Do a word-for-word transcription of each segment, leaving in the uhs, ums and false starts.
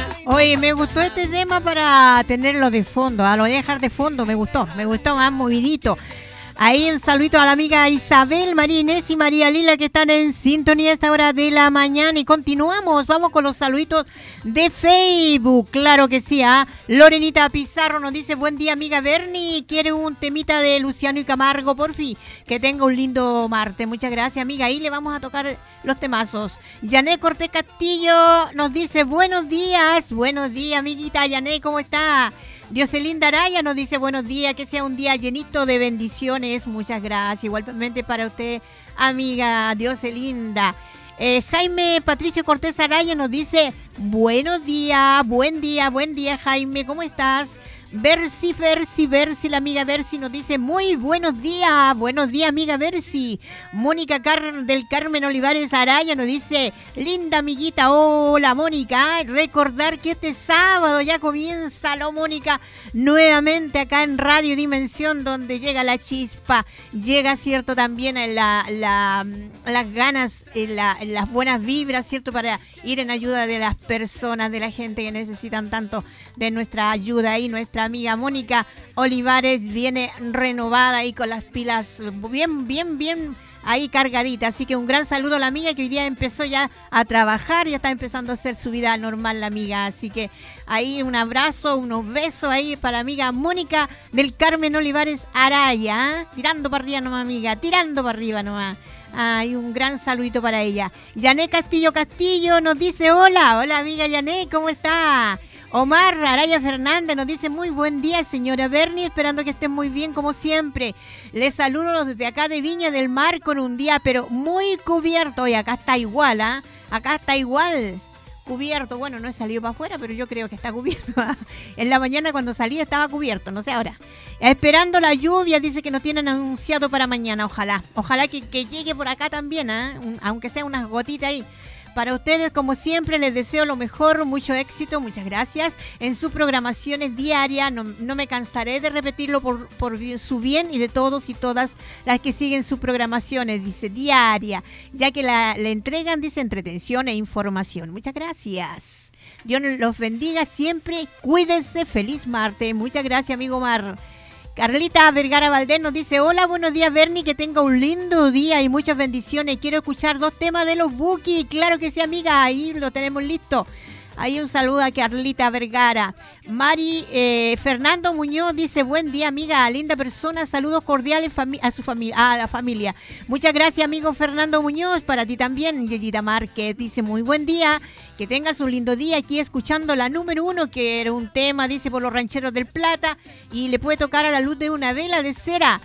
Oye, me gustó este tema para tenerlo de fondo, ¿ah? Lo voy a dejar de fondo, me gustó, me gustó más movidito. Ahí un saludito a la amiga Isabel, María Inés y María Lila que están en sintonía a esta hora de la mañana. Y continuamos, vamos con los saluditos de Facebook. Claro que sí, ¿ah? Lorenita Pizarro nos dice, buen día amiga Bernie, quiere un temita de Luciano y Camargo, por fin. Que tenga un lindo martes. Muchas gracias amiga, ahí le vamos a tocar los temazos. Yané Cortés Castillo nos dice, buenos días, buenos días amiguita Yané, ¿cómo está? Dioselinda Araya nos dice buenos días, que sea un día llenito de bendiciones. Muchas gracias. Igualmente para usted, amiga Dioselinda. Eh, Jaime Patricio Cortés Araya nos dice buenos días, buen día, buen día Jaime, ¿cómo estás? Bercy, Bercy, Bercy, la amiga Bercy nos dice muy buenos días, buenos días amiga Bercy. Mónica Car del Carmen Olivares Araya nos dice, linda amiguita, hola Mónica, recordar que este sábado ya comienza, ¿no Mónica? Nuevamente acá en Radio Dimensión, donde llega la chispa, llega, cierto, también la, la, las ganas, la, las buenas vibras, cierto, para ir en ayuda de las personas, de la gente que necesitan tanto de nuestra ayuda y nuestra amiga Mónica Olivares viene renovada y con las pilas bien, bien, bien ahí cargadita. Así que un gran saludo a la amiga que hoy día empezó ya a trabajar, ya está empezando a hacer su vida normal la amiga. Así que ahí un abrazo, unos besos ahí para la amiga Mónica del Carmen Olivares Araya. ¿eh? Tirando para arriba nomás amiga, tirando para arriba nomás. Hay un gran saludito para ella. Yané Castillo Castillo nos dice hola, hola amiga Yané, ¿cómo está? Omar Araya Fernández nos dice muy buen día señora Bernie, esperando que estén muy bien como siempre. Les saludo desde acá de Viña del Mar con un día pero muy cubierto. Y acá está igual, ¿ah? ¿eh? Acá está igual cubierto. Bueno, no he salido para afuera, pero yo creo que está cubierto. En la mañana cuando salí estaba cubierto, no sé ahora. Esperando la lluvia, dice que nos tienen anunciado para mañana, ojalá. Ojalá que, que llegue por acá también, ¿eh? Un, aunque sea unas gotitas ahí. Para ustedes, como siempre, les deseo lo mejor, mucho éxito, muchas gracias en sus programaciones diarias. No, no me cansaré de repetirlo por, por su bien y de todos y todas las que siguen sus programaciones, dice diaria, ya que la, le entregan, dice, entretención e información. Muchas gracias. Dios los bendiga siempre. Cuídense. Feliz martes. Muchas gracias, amigo Mar. Carlita Vergara Valdés nos dice, hola, buenos días Bernie, que tenga un lindo día y muchas bendiciones. Quiero escuchar dos temas de los Buki. Claro que sí, amiga, ahí lo tenemos listo. Ahí un saludo a Carlita Vergara. Mari eh, Fernando Muñoz dice, buen día amiga, linda persona, saludos cordiales a su familia, a la familia. Muchas gracias amigo Fernando Muñoz, para ti también. Yeyita Márquez dice, muy buen día, que tengas un lindo día aquí escuchando la número uno, que era un tema, dice, por los rancheros del Plata, y le puede tocar a la luz de una vela de cera.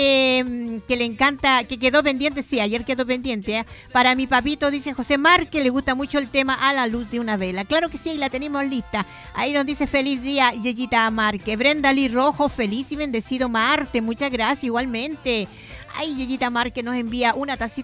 Eh, que le encanta, que quedó pendiente, sí, ayer quedó pendiente, ¿eh? Para mi papito, dice José Mar, que le gusta mucho el tema A la luz de una vela. Claro que sí, la tenemos lista. Ahí nos dice feliz día, Yeyita Marque. Brenda Lee Rojo, feliz y bendecido Marte, muchas gracias igualmente. Ay, Yeyita Marque nos envía una tacita